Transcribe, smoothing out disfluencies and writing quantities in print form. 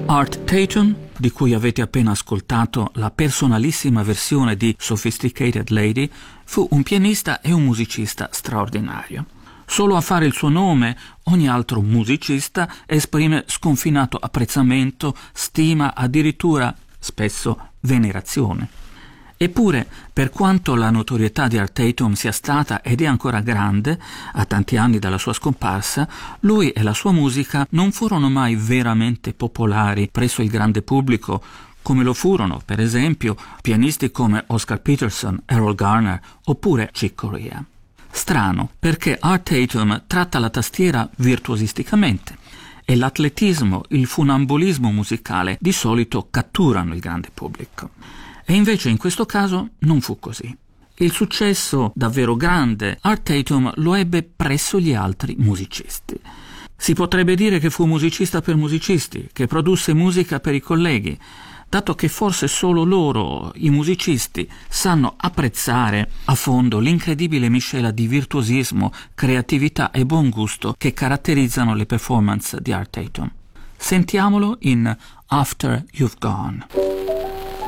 Art Tatum, di cui avete appena ascoltato la personalissima versione di Sophisticated Lady, fu un pianista e un musicista straordinario. Solo a fare il suo nome, ogni altro musicista esprime sconfinato apprezzamento, stima, addirittura spesso venerazione. Eppure, per quanto la notorietà di Art Tatum sia stata ed è ancora grande, a tanti anni dalla sua scomparsa, lui e la sua musica non furono mai veramente popolari presso il grande pubblico, come lo furono, per esempio, pianisti come Oscar Peterson, Errol Garner oppure Chick Corea. Strano, perché Art Tatum tratta la tastiera virtuosisticamente e l'atletismo, il funambolismo musicale di solito catturano il grande pubblico. E invece in questo caso non fu così. Il successo davvero grande Art Tatum lo ebbe presso gli altri musicisti. Si potrebbe dire che fu musicista per musicisti, che produsse musica per i colleghi, dato che forse solo loro, i musicisti, sanno apprezzare a fondo l'incredibile miscela di virtuosismo, creatività e buon gusto che caratterizzano le performance di Art Tatum. Sentiamolo in After You've Gone.